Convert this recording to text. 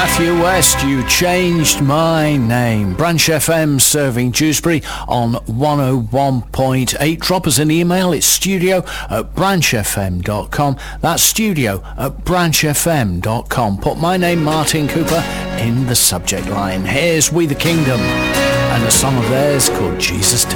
Matthew West, You Changed My Name. Branch FM serving Dewsbury on 101.8. Drop us an email. It's studio@branchfm.com. That's studio@branchfm.com. Put my name, Martin Cooper, in the subject line. Here's We the Kingdom and a song of theirs called Jesus Time.